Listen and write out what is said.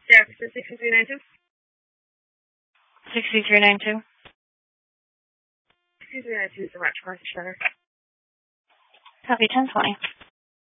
Jefferson 6392. 6392. 6392 is the Rochester Center. Copy 1020.